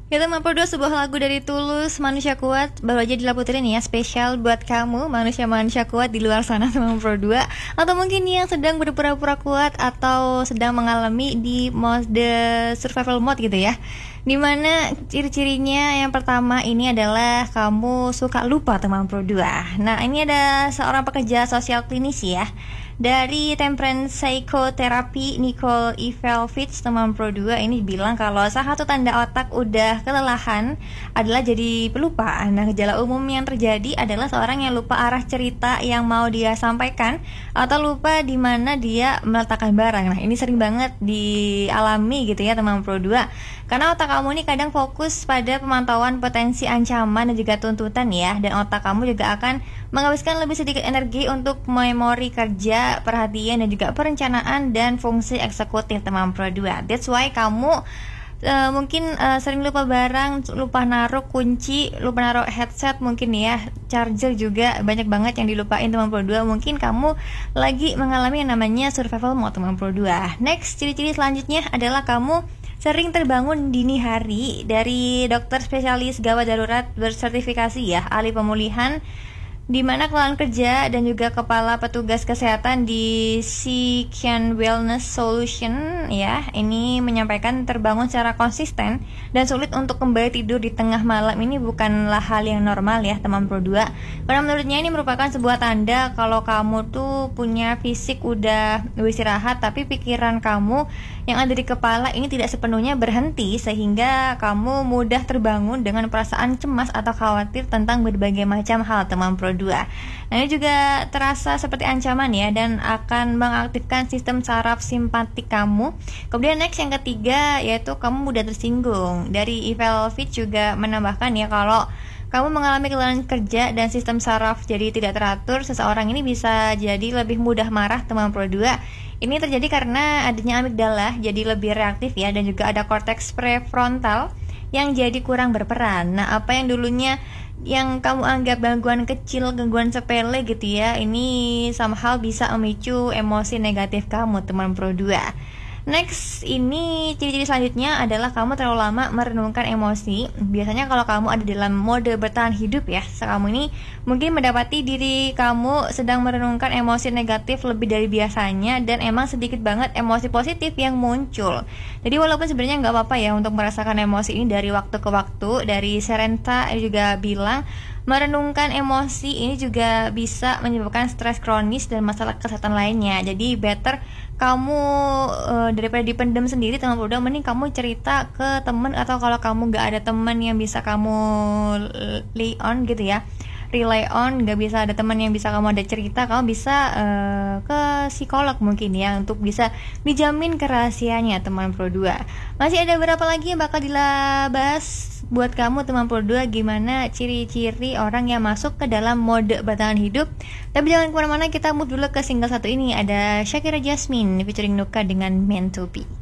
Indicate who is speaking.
Speaker 1: Kita memperduo sebuah lagu dari Tulus, Manusia Kuat. Baru aja dilaputin ya, spesial buat kamu manusia-manusia kuat di luar sana teman Pro 2. Atau mungkin yang sedang berpura-pura kuat atau sedang mengalami di mode survival mode gitu ya. Dimana ciri-cirinya yang pertama ini adalah kamu suka lupa teman Pro 2. Nah, ini ada seorang pekerja sosial klinis ya, dari Temperance Psychotherapy, Nicole Evelfitz teman Pro 2 ini bilang kalau salah satu tanda otak udah kelelahan adalah jadi pelupa. Nah, gejala umum yang terjadi adalah seorang yang lupa arah cerita yang mau dia sampaikan atau lupa di mana dia meletakkan barang. Nah, ini sering banget dialami gitu ya teman Pro 2. Karena otak kamu ini kadang fokus pada pemantauan potensi ancaman dan juga tuntutan ya, dan otak kamu juga akan menghabiskan lebih sedikit energi untuk memori kerja, perhatian dan juga perencanaan dan fungsi eksekutif teman Pro 2. That's why kamu mungkin sering lupa barang, lupa naruh kunci, lupa naruh headset mungkin ya, charger juga banyak banget yang dilupain teman Pro 2. Mungkin kamu lagi mengalami yang namanya survival mode teman Pro 2. Next, ciri-ciri selanjutnya adalah kamu sering terbangun dini hari. Dari dokter spesialis gawat darurat bersertifikasi ya, ahli pemulihan, di mana kelelahan kerja dan juga kepala petugas kesehatan di Seekian Wellness Solution ya, ini menyampaikan terbangun secara konsisten dan sulit untuk kembali tidur di tengah malam ini bukanlah hal yang normal ya teman Pro 2. Karena menurutnya ini merupakan sebuah tanda kalau kamu tuh punya fisik udah istirahat, tapi pikiran kamu yang ada di kepala ini tidak sepenuhnya berhenti, sehingga kamu mudah terbangun dengan perasaan cemas atau khawatir tentang berbagai macam hal teman Pro 2. Nah, ini juga terasa seperti ancaman ya, dan akan mengaktifkan sistem saraf simpatik kamu. Kemudian next yang ketiga yaitu kamu mudah tersinggung. Dari Evelfitz juga menambahkan ya, kalau kamu mengalami kelelahan kerja dan sistem saraf jadi tidak teratur, seseorang ini bisa jadi lebih mudah marah teman Pro 2. Ini terjadi karena adanya amigdala jadi lebih reaktif ya, dan juga ada korteks prefrontal yang jadi kurang berperan. Nah, apa yang dulunya yang kamu anggap gangguan kecil, gangguan sepele gitu ya, ini somehow bisa memicu emosi negatif kamu teman Pro 2. Next, ini ciri-ciri selanjutnya adalah kamu terlalu lama merenungkan emosi. Biasanya kalau kamu ada dalam mode bertahan hidup ya, kamu ini mungkin mendapati diri kamu sedang merenungkan emosi negatif lebih dari biasanya, dan emang sedikit banget emosi positif yang muncul. Jadi walaupun sebenarnya nggak apa-apa ya untuk merasakan emosi ini dari waktu ke waktu. Dari Serenta juga bilang merenungkan emosi ini juga bisa menyebabkan stres kronis dan masalah kesehatan lainnya. Jadi better kamu daripada dipendam sendiri teman Pro 2, mending kamu cerita ke temen, atau kalau kamu nggak ada temen yang bisa kamu rely on, nggak bisa ada teman yang bisa kamu ada cerita, kamu bisa ke psikolog mungkin ya, untuk bisa dijamin kerahasiaannya teman Pro 2. Masih ada berapa lagi yang bakal dilabas buat kamu teman Pro 2, gimana ciri-ciri orang yang masuk ke dalam mode bertahan hidup. Tapi jangan kemana-mana, kita move dulu ke single satu ini, ada Shakira Jasmine featuring Nuka dengan Meant to Be.